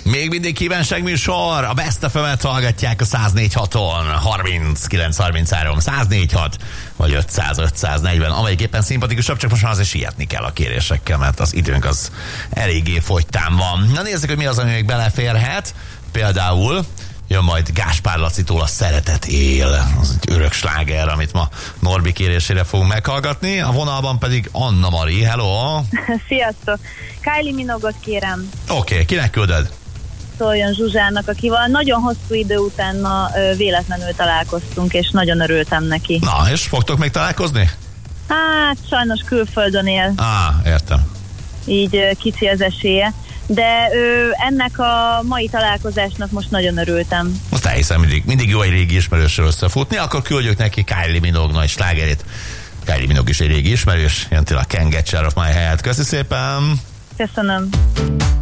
Még mindig kívánságműsor, a Best FM-et hallgatják a 104.6-on, 3933 104.6 vagy 500-540, amelyik éppen szimpatikusabb, csak most már azért sietni kell a kérésekkel, mert az időnk az eléggé fogytán van. Na nézzük, hogy mi az, ami még beleférhet. Például jön majd Gáspár Lacitól a Szeretet él. Az egy örök sláger, amit ma Norbi kérésére fogunk meghallgatni. A vonalban pedig Anna Mari. Hello! Sziasztok! Kylie Minogue-ot kérem. Oké, kinek küldöd? Szóljon Zsuzsának, akivel nagyon hosszú idő után ma véletlenül találkoztunk, és nagyon örültem neki. Na, és fogtok még találkozni? Hát, sajnos külföldön él. Értem. Így kicsi az esélye. De ennek a mai találkozásnak most nagyon örültem. Most elhiszem, mindig jó egy régi ismerősről összefutni, akkor küldjük neki Kylie Minogue nagy slágerét. Kylie Minogue is egy régi ismerős, jön tőle a Can't Get You Out of My Head. Köszi szépen! Köszönöm!